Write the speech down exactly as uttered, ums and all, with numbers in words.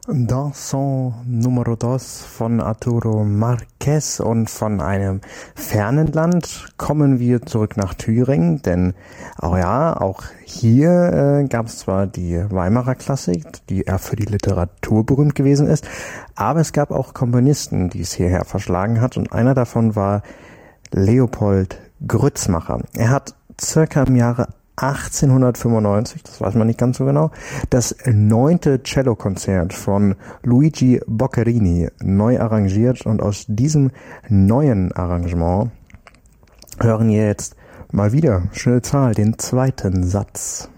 Danson Numero dos von Arturo Marquez, und von einem fernen Land kommen wir zurück nach Thüringen, denn auch ja, auch hier äh, gab es zwar die Weimarer Klassik, die eher für die Literatur berühmt gewesen ist, aber es gab auch Komponisten, die es hierher verschlagen hat, und einer davon war Leopold Grützmacher. Er hat circa im Jahre achtzehnhundertfünfundneunzig, das weiß man nicht ganz so genau, das neunte Cellokonzert von Luigi Boccherini neu arrangiert, und aus diesem neuen Arrangement hören wir jetzt mal wieder, schöne Zahl, den zweiten Satz.